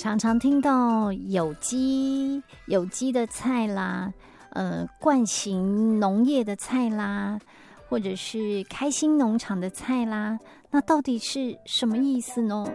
常常听到有机的菜啦，惯行农业的菜啦，或者是开心农场的菜啦，那到底是什么意思呢？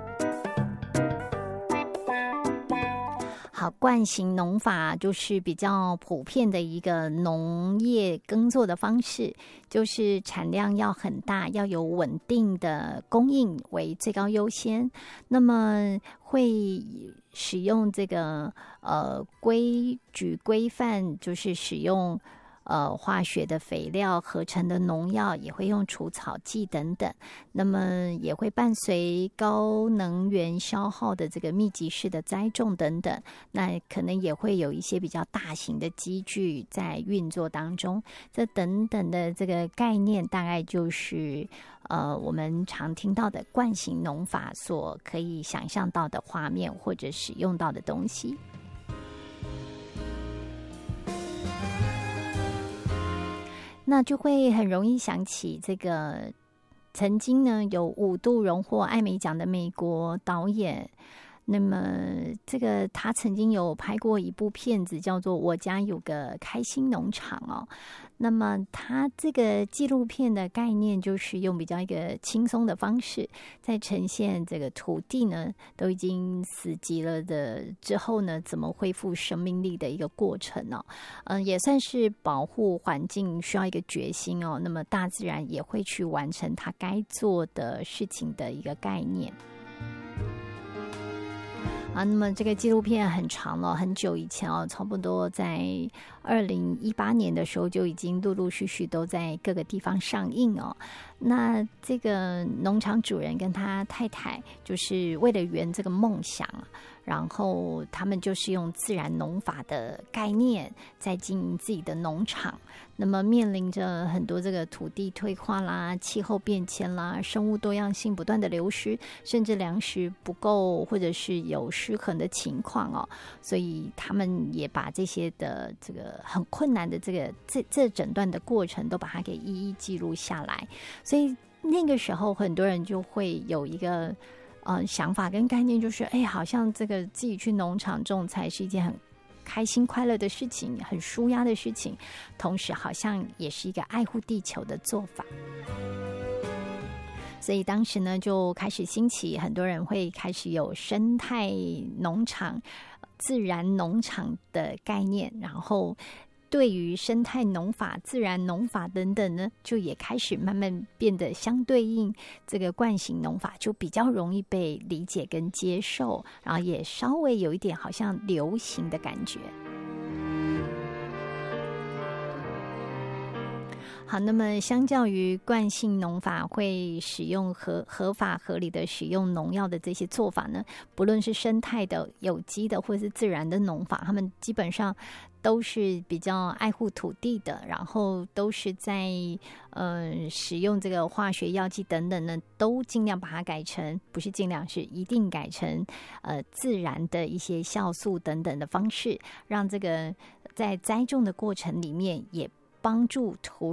好，惯行农法就是比较普遍的一个农业耕作的方式，就是产量要很大，要有稳定的供应为最高优先。那么会使用这个规矩规范，就是使用化学的肥料、合成的农药，也会用除草剂等等。那么也会伴随高能源消耗的这个密集式的栽种等等。那可能也会有一些比较大型的机具在运作当中。这等等的这个概念，大概就是我们常听到的惯行农法所可以想象到的画面或者使用到的东西。那就会很容易想起这个曾经呢有5度荣获艾美奖的美国导演，那么这个他曾经有拍过一部片子叫做《我家有个开心农场》哦。那么他这个纪录片的概念就是用比较一个轻松的方式，在呈现这个土地呢都已经死寂了的之后呢，怎么恢复生命力的一个过程哦。也算是保护环境需要一个决心哦。那么大自然也会去完成它该做的事情的一个概念。那么这个纪录片很长了，很久以前哦，差不多在2018年的时候就已经陆陆续续都在各个地方上映哦。那这个农场主人跟他太太就是为了圆这个梦想，然后他们就是用自然农法的概念在经营自己的农场。那么面临着很多这个土地退化啦、气候变迁啦、生物多样性不断的流失，甚至粮食不够或者是有失衡的情况哦。所以他们也把这些的这个很困难的这整段的过程都把它给一一记录下来。所以那个时候很多人就会有一个想法跟概念，就是好像这个自己去农场种菜是一件很开心快乐的事情，很舒压的事情，同时好像也是一个爱护地球的做法。所以当时呢就开始兴起，很多人会开始有生态农场、自然农场的概念，然后对于生态农法、自然农法等等呢，就也开始慢慢变得相对应这个惯行农法，就比较容易被理解跟接受，然后也稍微有一点好像流行的感觉。好，那么相较于惯性农法会使用合法合理的使用农药的这些做法呢，不论是生态的、有机的或是自然的农法，他们基本上都是比较爱护土地的，然后都是在使用这个化学药剂等等呢，都尽量把它改成，不是尽量，是一定改成自然的一些酵素等等的方式，让这个在栽种的过程里面也帮助土